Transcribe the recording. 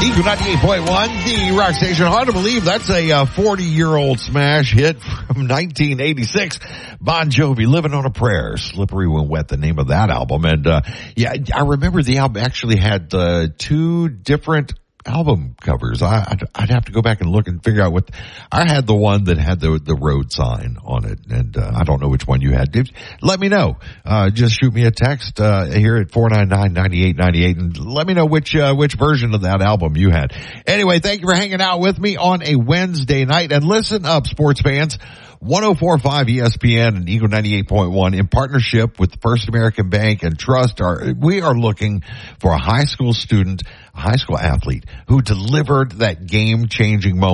Eagle 98.1, the rock station. Hard to believe that's a 40-year-old smash hit from 1986. Bon Jovi, Living on a Prayer. Slippery When Wet, the name of that album. And I remember the album actually had two different album covers. I'd have to go back and look and figure out what. I had the one that had the road sign on it, and I don't know which one you had. Let me know. Just shoot me a text here at 499-9898 and let me know which version of that album you had. Anyway, thank you for hanging out with me on a Wednesday night, and listen up, sports fans. 104.5 ESPN and Eagle 98.1 in partnership with First American Bank and Trust we are looking for a high school student, a high school athlete who delivered that game-changing moment.